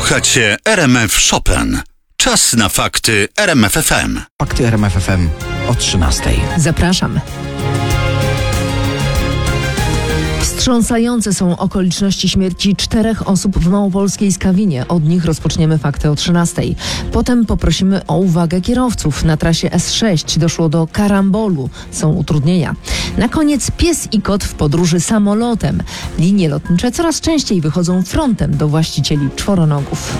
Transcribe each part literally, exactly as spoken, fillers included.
Słuchacie R M F Chopin. Czas na fakty R M F F M. Fakty R M F F M o trzynastej. Zapraszam. Wstrząsające są okoliczności śmierci czterech osób w małopolskiej Skawinie. Od nich rozpoczniemy fakty o trzynastej. Potem poprosimy o uwagę kierowców. Na trasie S sześć doszło do karambolu. Są utrudnienia. Na koniec pies i kot w podróży samolotem. Linie lotnicze coraz częściej wychodzą frontem do właścicieli czworonogów.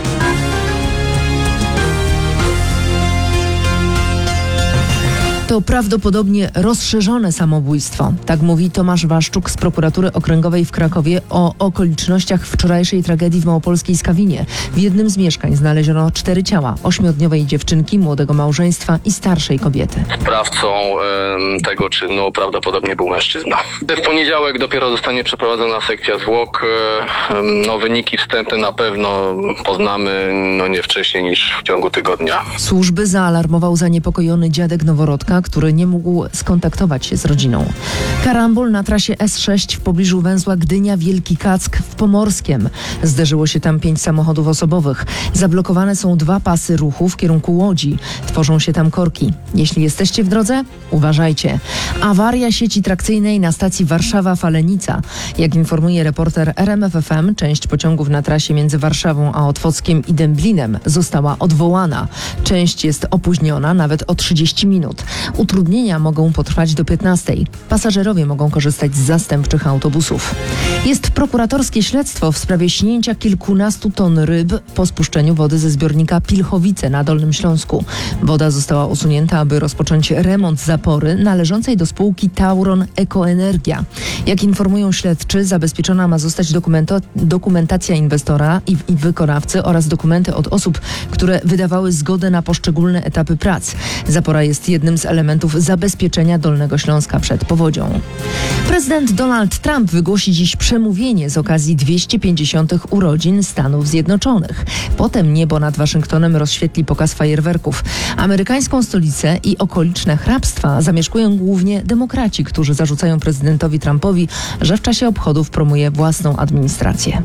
To prawdopodobnie rozszerzone samobójstwo. Tak mówi Tomasz Waszczuk z Prokuratury Okręgowej w Krakowie o okolicznościach wczorajszej tragedii w małopolskiej Skawinie. W jednym z mieszkań znaleziono cztery ciała. Ośmiodniowej dziewczynki, młodego małżeństwa i starszej kobiety. Sprawcą e, tego czynu prawdopodobnie był mężczyzna. W poniedziałek dopiero zostanie przeprowadzona sekcja zwłok. E, no, wyniki wstępne na pewno poznamy no, nie wcześniej niż w ciągu tygodnia. Służby zaalarmował zaniepokojony dziadek noworodka, który nie mógł skontaktować się z rodziną. Karambol na trasie S sześć w pobliżu węzła Gdynia-Wielki Kack w Pomorskiem. Zderzyło się tam pięć samochodów osobowych. Zablokowane są dwa pasy ruchu w kierunku Łodzi. Tworzą się tam korki. Jeśli jesteście w drodze, uważajcie. Awaria sieci trakcyjnej na stacji Warszawa-Falenica. Jak informuje reporter R M F F M, część pociągów na trasie między Warszawą a Otwockiem i Dęblinem została odwołana. Część jest opóźniona nawet o trzydzieści minut. Utrudnienia mogą potrwać do piętnastej. Pasażerowie mogą korzystać z zastępczych autobusów. Jest prokuratorskie śledztwo w sprawie śnięcia kilkunastu ton ryb po spuszczeniu wody ze zbiornika Pilchowice na Dolnym Śląsku. Woda została usunięta, aby rozpocząć remont zapory należącej do spółki Tauron Ekoenergia. Jak informują śledczy, zabezpieczona ma zostać dokumento- dokumentacja inwestora i, i wykonawcy oraz dokumenty od osób, które wydawały zgodę na poszczególne etapy prac. Zapora jest jednym z elementów zabezpieczenia Dolnego Śląska przed powodzią. Prezydent Donald Trump wygłosi dziś przemówienie z okazji dwieście pięćdziesiątych urodzin Stanów Zjednoczonych. Potem niebo nad Waszyngtonem rozświetli pokaz fajerwerków. Amerykańską stolicę i okoliczne hrabstwa zamieszkują głównie demokraci, którzy zarzucają prezydentowi Trumpowi, że w czasie obchodów promuje własną administrację.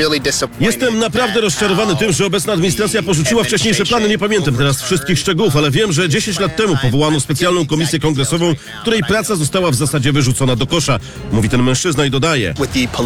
Jestem naprawdę rozczarowany tym, że obecna administracja porzuciła wcześniejsze plany. Nie pamiętam teraz wszystkich szczegółów, ale wiem, że dziesięć lat temu powołano specjalną komisję kongresową, której praca została w zasadzie wyrzucona do kosza. Mówi ten mężczyzna i dodaje: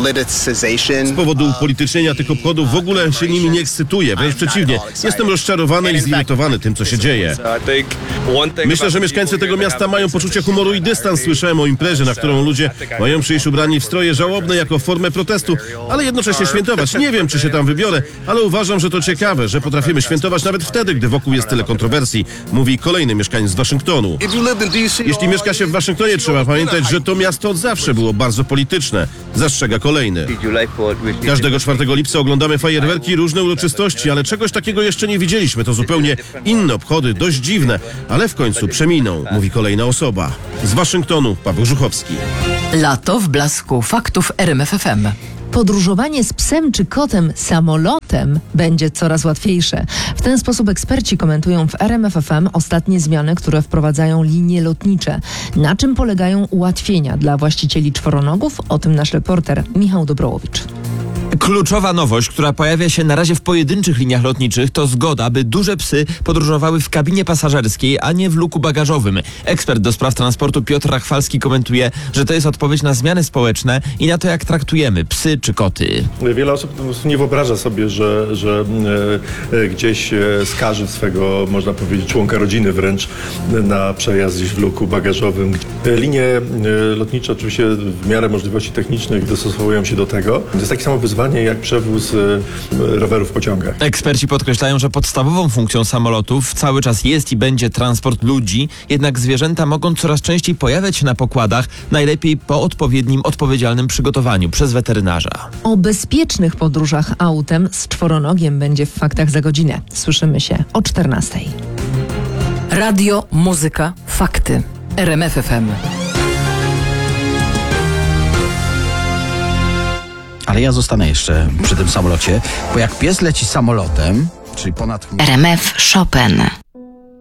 z powodu upolitycznienia tych obchodów w ogóle się nimi nie ekscytuję. Wręcz przeciwnie, jestem rozczarowany i zirytowany tym, co się dzieje. Myślę, że mieszkańcy tego miasta mają poczucie humoru i dystans. Słyszałem o imprezie, na którą ludzie mają przyjść ubrani w stroje żałobne jako formę protestu, ale jednocześnie świętować. Nie wiem, czy się tam wybiorę, ale uważam, że to ciekawe, że potrafimy świętować nawet wtedy, gdy wokół jest tyle kontrowersji, mówi kolejny mieszkaniec z Waszyngtonu. Jeśli mieszka się w Waszyngtonie, trzeba pamiętać, że to miasto od zawsze było bardzo polityczne. Zastrzega kolejny. Każdego czwartego lipca oglądamy fajerwerki i różne uroczystości, ale czegoś takiego jeszcze nie widzieliśmy. To zupełnie inne obchody, dość dziwne, ale w końcu przeminą, mówi kolejna osoba. Z Waszyngtonu Paweł Żuchowski. Lato w blasku faktów R M F F M. Podróżowanie z psem czy kotem samolotem będzie coraz łatwiejsze. W ten sposób eksperci komentują w R M F F M ostatnie zmiany, które wprowadzają linie lotnicze. Na czym polegają ułatwienia dla właścicieli czworonogów? O tym nasz reporter Michał Dobrołowicz. Kluczowa nowość, która pojawia się na razie w pojedynczych liniach lotniczych, to zgoda, by duże psy podróżowały w kabinie pasażerskiej, a nie w luku bagażowym. Ekspert do spraw transportu Piotr Rachwalski komentuje, że to jest odpowiedź na zmiany społeczne i na to, jak traktujemy psy czy koty. Wiele osób po prostu nie wyobraża sobie, że, że e, gdzieś e, skaże swego, można powiedzieć, członka rodziny wręcz na przejazd gdzieś w luku bagażowym. Linie e, lotnicze oczywiście w miarę możliwości technicznych dostosowują się do tego. To jest takie samo wyzwanie jak przewóz y, rowerów w pociągach. Eksperci podkreślają, że podstawową funkcją samolotów cały czas jest i będzie transport ludzi, jednak zwierzęta mogą coraz częściej pojawiać się na pokładach, najlepiej po odpowiednim, odpowiedzialnym przygotowaniu przez weterynarza. O bezpiecznych podróżach autem z czworonogiem będzie w faktach za godzinę. Słyszymy się o czternastej. Radio, muzyka, fakty. R M F F M. Ale ja zostanę jeszcze przy tym samolocie, bo jak pies leci samolotem, czyli ponad... R M F Chopin.